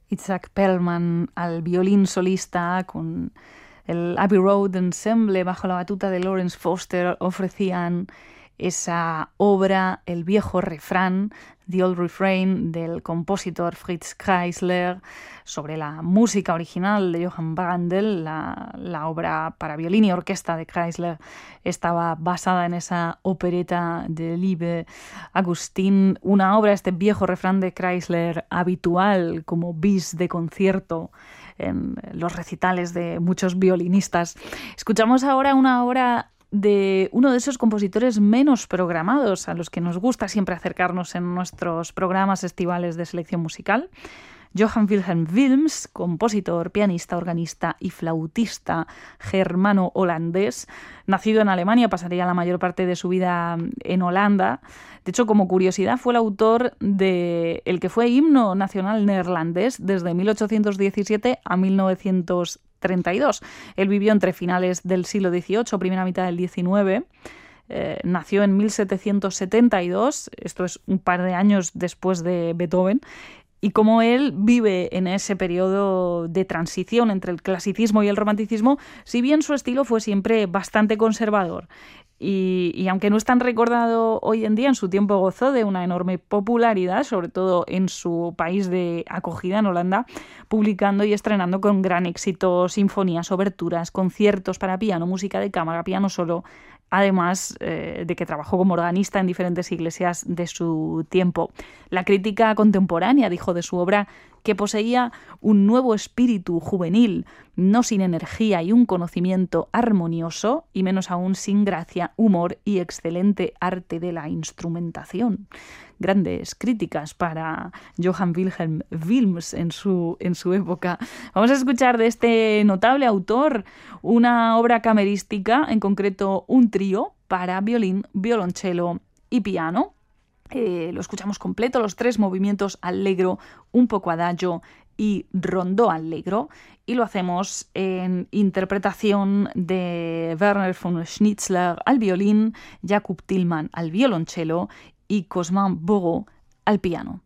Itzhak Perlman al violín solista con el Abbey Road Ensemble bajo la batuta de Lawrence Foster ofrecían esa obra, el viejo refrán, The Old Refrain, del compositor Fritz Kreisler, sobre la música original de Johann Brandl. La obra para violín y orquesta de Kreisler estaba basada en esa opereta de Liebe Agustín, una obra, este viejo refrán de Kreisler, habitual como bis de concierto en los recitales de muchos violinistas. Escuchamos ahora una obra de uno de esos compositores menos programados a los que nos gusta siempre acercarnos en nuestros programas estivales de selección musical. Johann Wilhelm Wilms, compositor, pianista, organista y flautista germano-holandés, nacido en Alemania, pasaría la mayor parte de su vida en Holanda. De hecho, como curiosidad, fue el autor de el que fue himno nacional neerlandés desde 1817 a 1932. Él vivió entre finales del siglo XVIII, primera mitad del XIX. Nació en 1772, esto es un par de años después de Beethoven, y como él vive en ese periodo de transición entre el clasicismo y el romanticismo, si bien su estilo fue siempre bastante conservador. Y aunque no es tan recordado hoy en día, en su tiempo gozó de una enorme popularidad, sobre todo en su país de acogida, en Holanda, publicando y estrenando con gran éxito sinfonías, oberturas, conciertos para piano, música de cámara, piano solo, además de que trabajó como organista en diferentes iglesias de su tiempo. La crítica contemporánea dijo de su obra que poseía un nuevo espíritu juvenil, no sin energía y un conocimiento armonioso, y menos aún sin gracia, humor y excelente arte de la instrumentación. Grandes críticas para Johann Wilhelm Wilms en su época. Vamos a escuchar de este notable autor una obra camerística, en concreto un trío para violín, violonchelo y piano. Lo escuchamos completo, los 3 movimientos allegro, un poco adagio y rondó allegro, y lo hacemos en interpretación de Werner von Schnitzler al violín, Jakub Tillmann al violonchelo y Cosmin Borot al piano.